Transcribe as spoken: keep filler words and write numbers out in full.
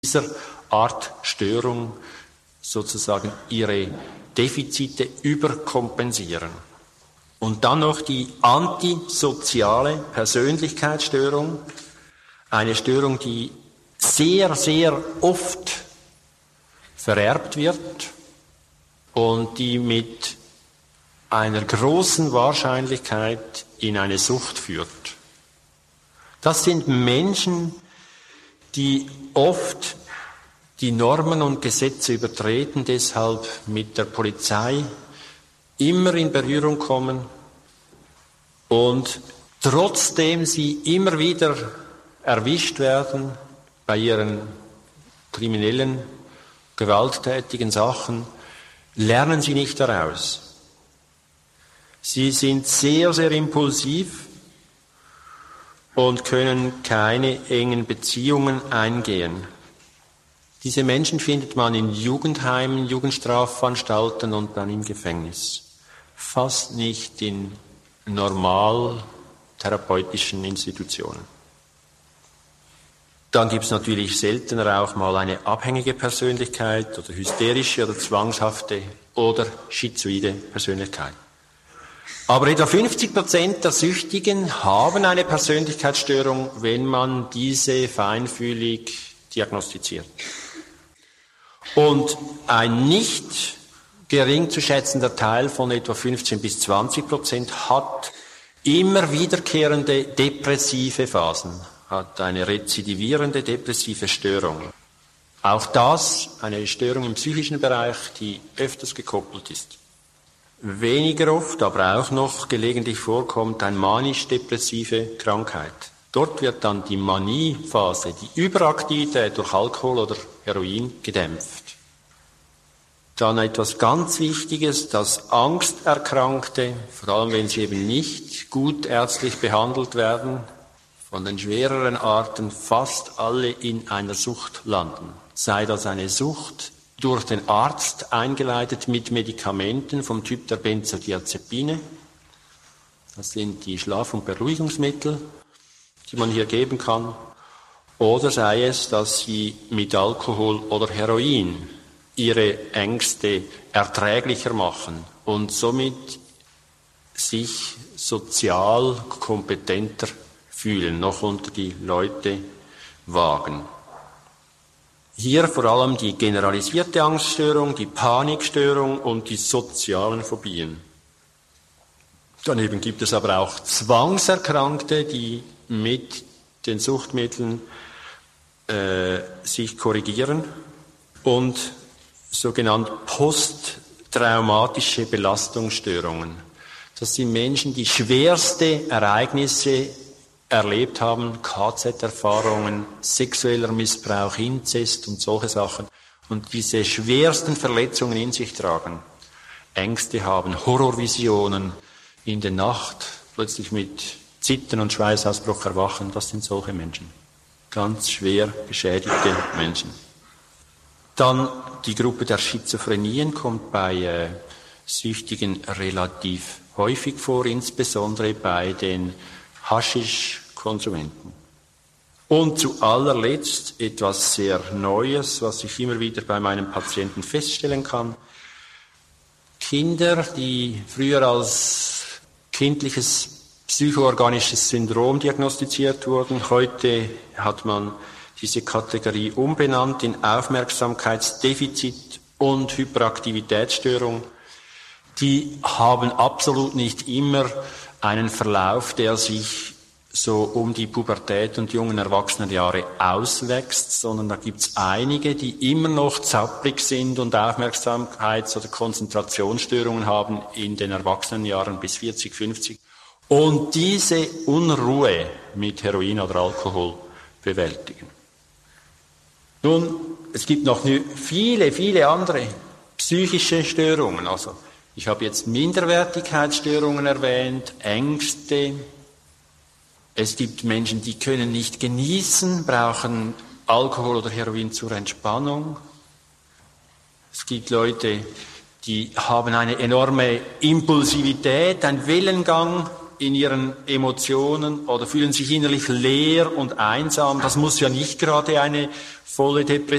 dieser Art Störung sozusagen ihre Defizite überkompensieren. Und dann noch die antisoziale Persönlichkeitsstörung, eine Störung, die sehr, sehr oft vererbt wird und die mit einer großen Wahrscheinlichkeit in eine Sucht führt. Das sind Menschen, die oft die Normen und Gesetze übertreten, deshalb mit der Polizei immer in Berührung kommen und trotzdem sie immer wieder erwischt werden bei ihren kriminellen, gewalttätigen Sachen, lernen sie nicht daraus. Sie sind sehr, sehr impulsiv und können keine engen Beziehungen eingehen. Diese Menschen findet man in Jugendheimen, Jugendstrafanstalten und dann im Gefängnis. Fast nicht in normal therapeutischen Institutionen. Dann gibt es natürlich seltener auch mal eine abhängige Persönlichkeit oder hysterische oder zwangshafte oder schizoide Persönlichkeit. Aber etwa fünfzig Prozent der Süchtigen haben eine Persönlichkeitsstörung, wenn man diese feinfühlig diagnostiziert. Und ein nicht gering zu schätzender Teil von etwa fünfzehn bis zwanzig Prozent hat immer wiederkehrende depressive Phasen, hat eine rezidivierende depressive Störung. Auch das eine Störung im psychischen Bereich, die öfters gekoppelt ist. Weniger oft, aber auch noch gelegentlich vorkommt, eine manisch-depressive Krankheit. Dort wird dann die Maniephase, die Überaktivität durch Alkohol oder Heroin gedämpft. Dann etwas ganz Wichtiges, dass Angsterkrankte, vor allem wenn sie eben nicht gut ärztlich behandelt werden, von den schwereren Arten fast alle in einer Sucht landen. Sei das eine Sucht durch den Arzt eingeleitet mit Medikamenten vom Typ der Benzodiazepine. Das sind die Schlaf- und Beruhigungsmittel, die man hier geben kann. Oder sei es, dass sie mit Alkohol oder Heroin ihre Ängste erträglicher machen und somit sich sozial kompetenter fühlen, noch unter die Leute wagen. Hier vor allem die generalisierte Angststörung, die Panikstörung und die sozialen Phobien. Daneben gibt es aber auch Zwangserkrankte, die mit den Suchtmitteln äh, sich korrigieren und sogenannte posttraumatische Belastungsstörungen. Das sind Menschen, die schwerste Ereignisse erlebt haben, K Z-Erfahrungen, sexueller Missbrauch, Inzest und solche Sachen und diese schwersten Verletzungen in sich tragen, Ängste haben, Horrorvisionen in der Nacht, plötzlich mit Zittern und Schweißausbruch erwachen, das sind solche Menschen, ganz schwer beschädigte Menschen. Dann die Gruppe der Schizophrenien kommt bei äh, Süchtigen relativ häufig vor, insbesondere bei den Haschisch-Konsumenten. Und zu allerletzt etwas sehr Neues, was ich immer wieder bei meinen Patienten feststellen kann. Kinder, die früher als kindliches psychoorganisches Syndrom diagnostiziert wurden, heute hat man diese Kategorie umbenannt in Aufmerksamkeitsdefizit und Hyperaktivitätsstörung. Die haben absolut nicht immer einen Verlauf, der sich so um die Pubertät und jungen Erwachsenenjahre auswächst, sondern da gibt's einige, die immer noch zapprig sind und Aufmerksamkeits- oder Konzentrationsstörungen haben in den Erwachsenenjahren bis vierzig, fünfzig und diese Unruhe mit Heroin oder Alkohol bewältigen. Nun, es gibt noch viele, viele andere psychische Störungen. Also ich habe jetzt Minderwertigkeitsstörungen erwähnt, Ängste. Es gibt Menschen, die können nicht genießen, brauchen Alkohol oder Heroin zur Entspannung. Es gibt Leute, die haben eine enorme Impulsivität, einen Wellengang in ihren Emotionen oder fühlen sich innerlich leer und einsam. Das muss ja nicht gerade eine volle Depression